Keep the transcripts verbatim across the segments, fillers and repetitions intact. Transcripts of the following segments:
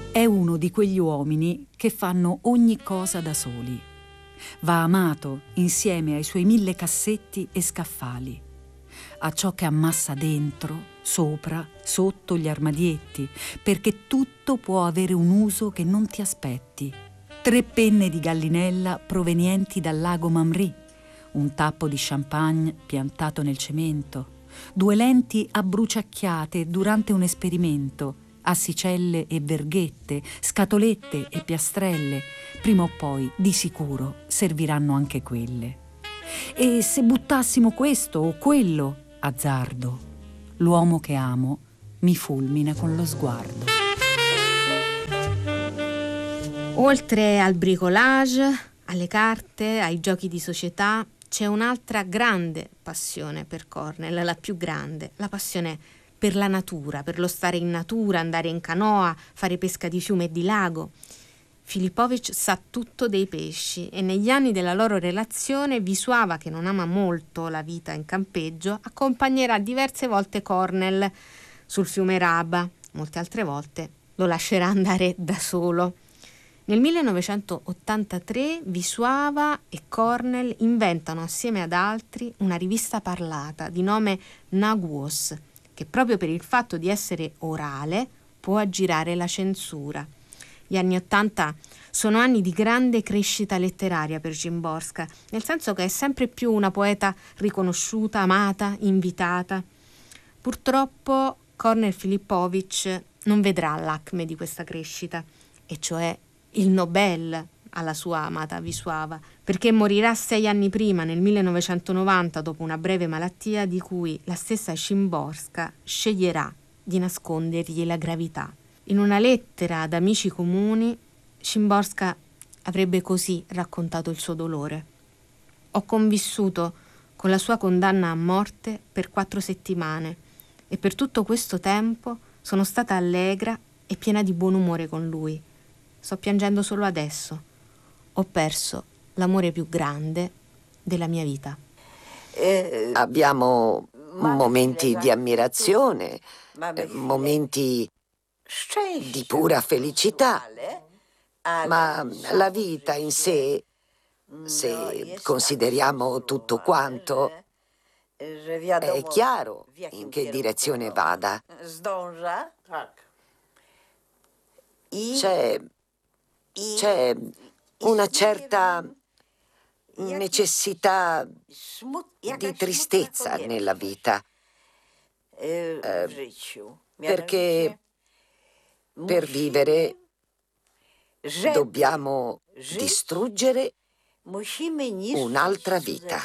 È uno di quegli uomini che fanno ogni cosa da soli. Va amato insieme ai suoi mille cassetti e scaffali, a ciò che ammassa dentro, sopra, sotto gli armadietti, perché tutto può avere un uso che non ti aspetti. Tre penne di gallinella provenienti dal lago Mamri, un tappo di champagne piantato nel cemento, due lenti abbruciacchiate durante un esperimento, assicelle e verghette, scatolette e piastrelle, prima o poi, di sicuro, serviranno anche quelle. E se buttassimo questo o quello, azzardo, l'uomo che amo mi fulmina con lo sguardo. Oltre al bricolage, alle carte, ai giochi di società, c'è un'altra grande passione per Cornell, la più grande, la passione per la natura, per lo stare in natura, andare in canoa, fare pesca di fiume e di lago. Filipovic sa tutto dei pesci e negli anni della loro relazione Wisława, che non ama molto la vita in campeggio, accompagnerà diverse volte Cornell sul fiume Raba, molte altre volte lo lascerà andare da solo. Nel millenovecentottantatré Wisława e Cornell inventano assieme ad altri una rivista parlata di nome Nagłos, che proprio per il fatto di essere orale può aggirare la censura. Gli anni Ottanta sono anni di grande crescita letteraria per Szymborska, nel senso che è sempre più una poeta riconosciuta, amata, invitata. Purtroppo Cornel Filipovic non vedrà l'acme di questa crescita, e cioè il Nobel alla sua amata Wisława, perché morirà sei anni prima, nel millenovecentonovanta, dopo una breve malattia di cui la stessa Szymborska sceglierà di nascondergli la gravità. In una lettera ad amici comuni, Szymborska avrebbe così raccontato il suo dolore. Ho convissuto con la sua condanna a morte per quattro settimane e per tutto questo tempo sono stata allegra e piena di buon umore con lui. Sto piangendo solo adesso. Ho perso l'amore più grande della mia vita. Eh, abbiamo momenti di ammirazione, eh, momenti di pura felicità, ma la vita in sé, se consideriamo tutto quanto, è chiaro in che direzione vada. C'è, c'è una certa necessità di tristezza nella vita, eh, perché per vivere dobbiamo distruggere un'altra vita.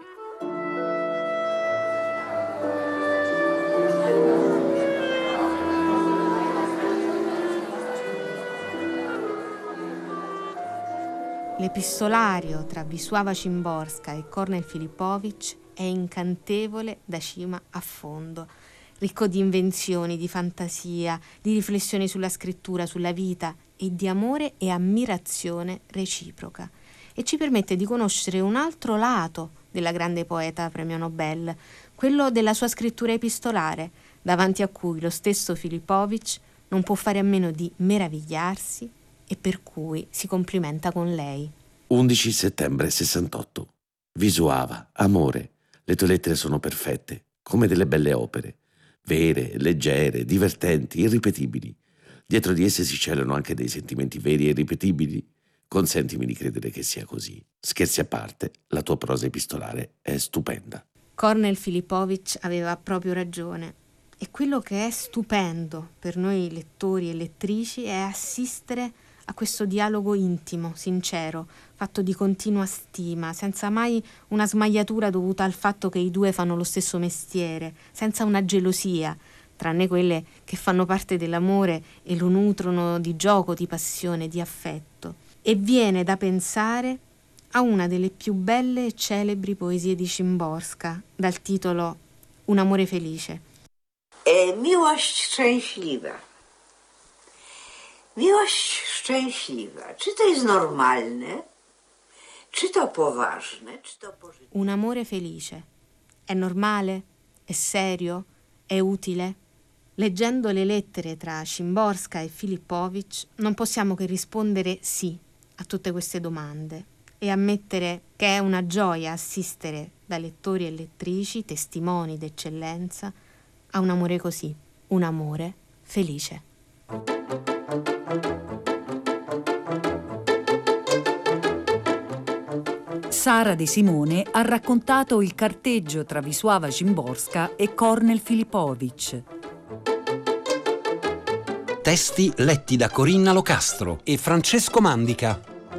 L'epistolario tra Wisława Szymborska e Cornel Filipovic è incantevole da cima a fondo, ricco di invenzioni, di fantasia, di riflessioni sulla scrittura, sulla vita e di amore e ammirazione reciproca, e ci permette di conoscere un altro lato della grande poeta premio Nobel, quello della sua scrittura epistolare, davanti a cui lo stesso Filipovic non può fare a meno di meravigliarsi e per cui si complimenta con lei. undici settembre sessantotto. Wisława, amore, le tue lettere sono perfette, come delle belle opere, vere, leggere, divertenti, irripetibili. Dietro di esse si celano anche dei sentimenti veri e irripetibili. Consentimi di credere che sia così. Scherzi a parte, la tua prosa epistolare è stupenda. Cornel Filipovic aveva proprio ragione. E quello che è stupendo per noi lettori e lettrici è assistere a questo dialogo intimo, sincero, fatto di continua stima, senza mai una smagliatura dovuta al fatto che i due fanno lo stesso mestiere, senza una gelosia, tranne quelle che fanno parte dell'amore e lo nutrono di gioco, di passione, di affetto. E viene da pensare a una delle più belle e celebri poesie di Szymborska, dal titolo Un amore felice. E miłość szczęśliwa. Miłość szczęśliwa. Czy to jest normalne? Czy to poważne? Czy to pożyteczne? Un amore felice. È normale? È serio? È utile? Leggendo le lettere tra Szymborska e Filipovic non possiamo che rispondere sì a tutte queste domande e ammettere che è una gioia assistere da lettori e lettrici, testimoni d'eccellenza, a un amore così, un amore felice. Sara De Simone ha raccontato il carteggio tra Wisława Szymborska e Kornél Filipovic. Testi letti da Corinna Locastro e Francesco Mandica.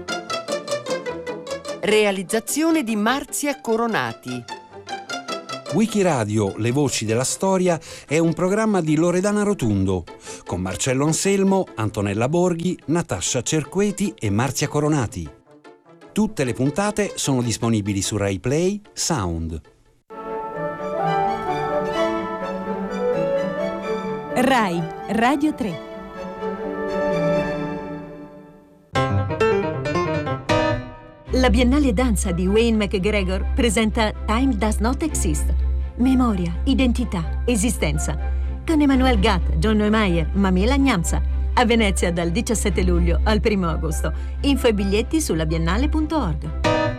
Realizzazione di Marzia Coronati. Wikiradio Le Voci della Storia è un programma di Loredana Rotundo, con Marcello Anselmo, Antonella Borghi, Natascia Cerqueti e Marzia Coronati. Tutte le puntate sono disponibili su Rai Play Sound. Rai Radio tre. La Biennale Danza di Wayne McGregor presenta Time Does Not Exist. Memoria, identità, esistenza. Con Emmanuel Gatt, John Neumeier, Mamela Gnamsa. A Venezia dal diciassette luglio al primo agosto. Info e biglietti sulla biennale punto org.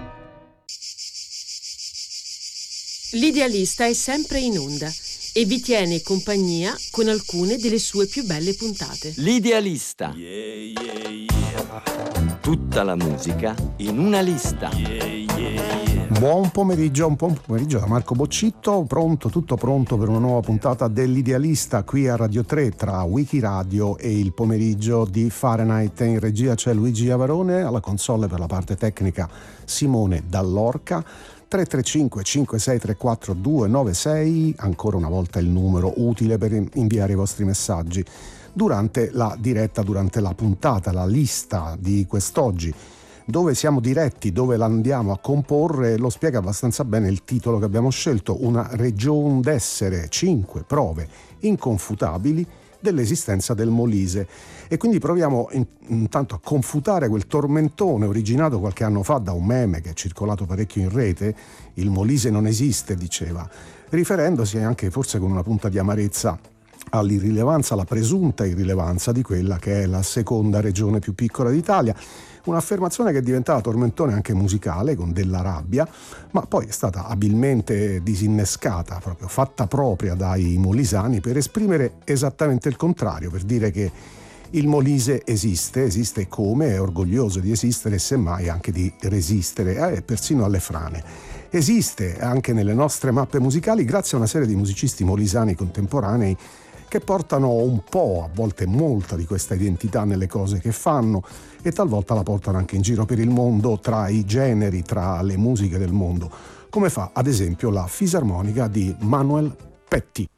L'idealista è sempre in onda e vi tiene compagnia con alcune delle sue più belle puntate. L'idealista. Yeah, yeah, yeah. Tutta la musica in una lista. Yeah, yeah, yeah. Buon pomeriggio, un buon pomeriggio da Marco Boccitto, pronto, tutto pronto per una nuova puntata dell'Idealista qui a Radio tre tra Wikiradio e il pomeriggio di Fahrenheit. In regia c'è Luigi Avarone, alla console per la parte tecnica Simone Dall'Orca. tre tre cinque cinque sei tre quattro due nove sei, ancora una volta il numero utile per inviare i vostri messaggi durante la diretta, durante la puntata, la lista di quest'oggi, dove siamo diretti, dove la andiamo a comporre. Lo spiega abbastanza bene il titolo che abbiamo scelto: una region d'essere, cinque prove inconfutabili dell'esistenza del Molise. E quindi proviamo in, intanto a confutare quel tormentone originato qualche anno fa da un meme che è circolato parecchio in rete. Il Molise non esiste, diceva, riferendosi anche forse con una punta di amarezza all'irrilevanza, alla presunta irrilevanza di quella che è la seconda regione più piccola d'Italia. Un'affermazione che è diventata tormentone anche musicale, con della rabbia, ma poi è stata abilmente disinnescata, proprio fatta propria dai molisani per esprimere esattamente il contrario, per dire che il Molise esiste, esiste come, è orgoglioso di esistere e semmai anche di resistere, eh, persino alle frane. Esiste anche nelle nostre mappe musicali grazie a una serie di musicisti molisani contemporanei che portano un po', a volte molta, di questa identità nelle cose che fanno e talvolta la portano anche in giro per il mondo, tra i generi, tra le musiche del mondo, come fa ad esempio la fisarmonica di Manuel Petti.